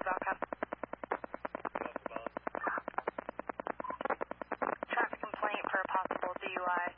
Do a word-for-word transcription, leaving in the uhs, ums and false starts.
outcome. Traffic complaint for a possible D U I.